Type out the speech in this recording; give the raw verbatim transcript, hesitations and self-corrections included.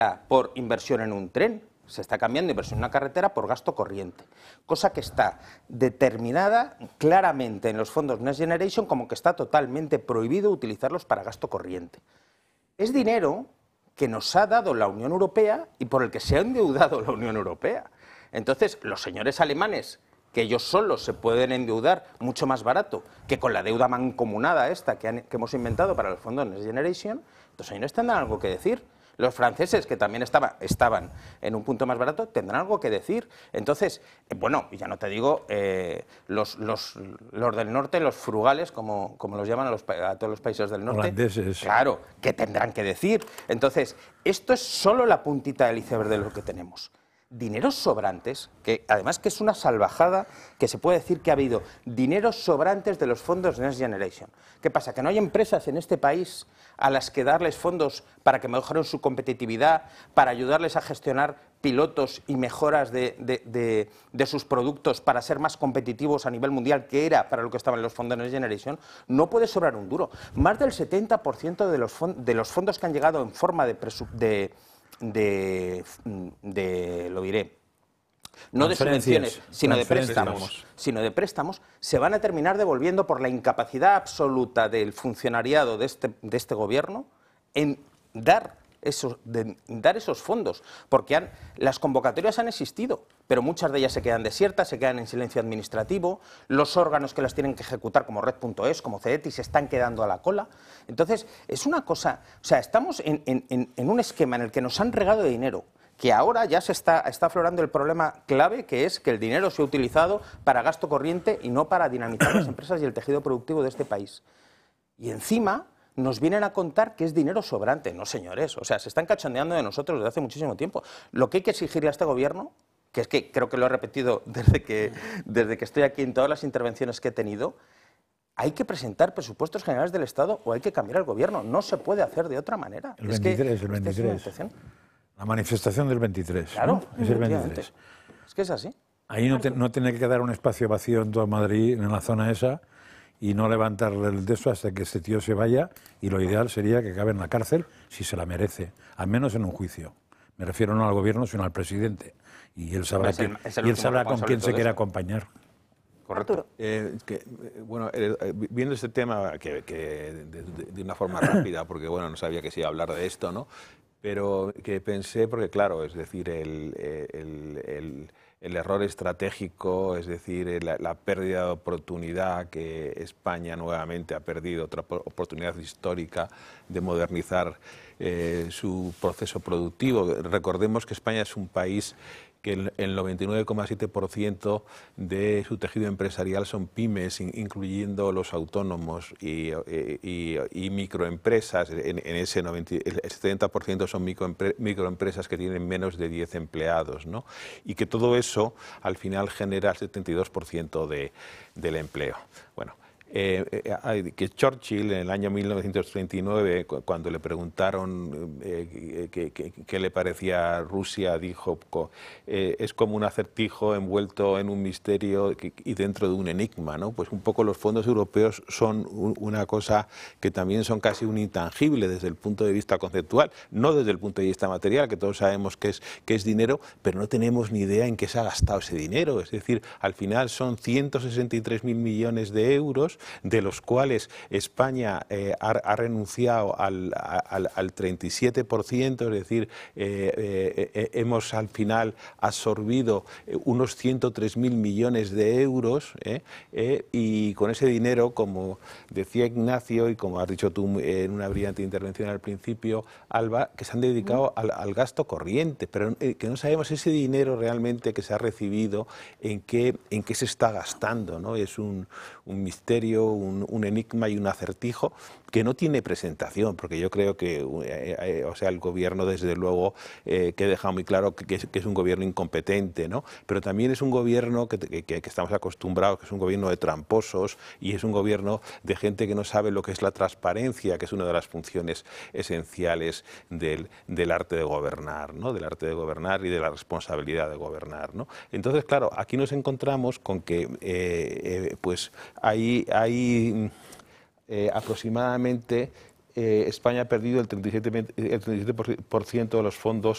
por inversión en un tren, se está cambiando inversión en una carretera por gasto corriente, cosa que está determinada claramente en los fondos Next Generation como que está totalmente prohibido utilizarlos para gasto corriente. Es dinero que nos ha dado la Unión Europea y por el que se ha endeudado la Unión Europea. Entonces, los señores alemanes, que ellos solos se pueden endeudar mucho más barato que con la deuda mancomunada esta que, han, que hemos inventado para los fondos Next Generation, los señores tendrán algo que decir. Los franceses, que también estaba, estaban en un punto más barato, tendrán algo que decir. Entonces, eh, bueno, y ya no te digo, eh, los, los, los del norte, los frugales, como, como los llaman a, los, a todos los países del norte, holandeses, claro, que tendrán que decir. Entonces, esto es solo la puntita del iceberg de lo que tenemos. Dineros sobrantes, que además que es una salvajada que se puede decir que ha habido dineros sobrantes de los fondos Next Generation. ¿Qué pasa? ¿Que no hay empresas en este país a las que darles fondos para que mejoren su competitividad, para ayudarles a gestionar pilotos y mejoras de, de, de, de sus productos para ser más competitivos a nivel mundial, que era para lo que estaban los fondos Next Generation? No puede sobrar un duro. Más del setenta por ciento de los, de los fondos que han llegado en forma de... de De, de, lo diré, no de subvenciones, sino de préstamos, sino de préstamos, se van a terminar devolviendo por la incapacidad absoluta del funcionariado de este, de este gobierno en dar esos, de, dar esos fondos, porque han, las convocatorias han existido, pero muchas de ellas se quedan desiertas, se quedan en silencio administrativo, los órganos que las tienen que ejecutar, como Red punto es, como CEDETI, se están quedando a la cola. Entonces, es una cosa, o sea, estamos en, en, en un esquema en el que nos han regado de dinero, que ahora ya se está, está aflorando el problema clave, que es que el dinero se ha utilizado para gasto corriente y no para dinamizar las empresas y el tejido productivo de este país. Y encima nos vienen a contar que es dinero sobrante. No, señores, o sea, se están cachondeando de nosotros desde hace muchísimo tiempo. Lo que hay que exigirle a este gobierno, que es que creo que lo he repetido desde que, desde que estoy aquí en todas las intervenciones que he tenido, hay que presentar presupuestos generales del Estado o hay que cambiar el gobierno. No se puede hacer de otra manera. El veintitrés, es que, el veintitrés. Es la manifestación del veintitrés. Claro, ¿no? Es el veintitrés. Es que es así. Ahí no, te, no tiene que quedar un espacio vacío en toda Madrid, en la zona esa, y no levantarle el de eso hasta que este tío se vaya, y lo ideal sería que acabe en la cárcel si se la merece, al menos en un juicio. Me refiero no al gobierno, sino al presidente. Y él sabrá, que, y él sabrá con quién se quiere acompañar. Correcto. Eh, que, bueno, eh, viendo este tema que, que de, de, de una forma rápida, porque bueno, no sabía que se iba a hablar de esto, ¿no? Pero que pensé, porque claro, es decir, el, el, el, el error estratégico, es decir, la, la pérdida de oportunidad que España nuevamente ha perdido, otra oportunidad histórica de modernizar eh, su proceso productivo. Recordemos que España es un país que el, el noventa y nueve coma siete por ciento de su tejido empresarial son pymes, incluyendo los autónomos y, y, y microempresas. En, en ese noventa, el setenta por ciento son microempre, microempresas que tienen menos de diez empleados, ¿no? Y que todo eso al final genera el setenta y dos por ciento de, del empleo. Bueno, Eh, eh, que Churchill en el año mil novecientos treinta y nueve, cuando le preguntaron eh, qué, qué, qué le parecía Rusia, dijo eh, es como un acertijo envuelto en un misterio y dentro de un enigma, ¿no? Pues un poco los fondos europeos son un, una cosa que también son casi un intangible desde el punto de vista conceptual, no desde el punto de vista material, que todos sabemos que es, que es dinero, pero no tenemos ni idea en qué se ha gastado ese dinero. Es decir, al final son ciento sesenta y tres mil millones de euros, de los cuales España eh, ha, ha renunciado al, al, al treinta y siete por ciento, es decir, eh, eh, eh, hemos al final absorbido unos ciento tres mil millones de euros eh, eh, y con ese dinero, como decía Ignacio y como has dicho tú en una brillante intervención al principio, Alba, que se han dedicado al, al gasto corriente, pero eh, que no sabemos ese dinero realmente que se ha recibido, en qué, en qué se está gastando, ¿no? Es un, un misterio, Un, un enigma y un acertijo que no tiene presentación, porque yo creo que eh, eh, o sea, el gobierno desde luego eh, que ha dejado muy claro que, que, es, que es un gobierno incompetente, ¿no? Pero también es un gobierno que, que, que estamos acostumbrados, que es un gobierno de tramposos y es un gobierno de gente que no sabe lo que es la transparencia, que es una de las funciones esenciales del, del arte de gobernar, ¿no? Del arte de gobernar y de la responsabilidad de gobernar, ¿no? Entonces, claro, aquí nos encontramos con que eh, eh, pues hay Hay eh, aproximadamente eh, España ha perdido el treinta y siete por ciento de los fondos